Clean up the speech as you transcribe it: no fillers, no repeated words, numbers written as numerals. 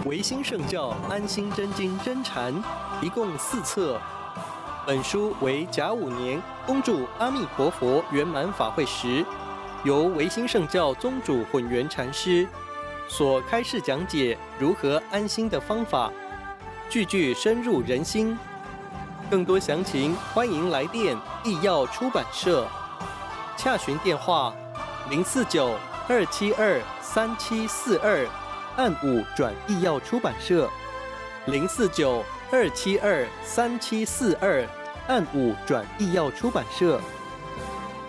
维新圣教安心真经真禅，一共4册。本书为甲午年恭祝阿弥陀佛圆满法会时，由维新圣教宗主混元禅师所开示讲解如何安心的方法，句句深入人心。更多详情，欢迎来电义耀出版社，洽询电话049-272-3742，按5转义耀出版社，049-272-3742，按5转义耀出版社。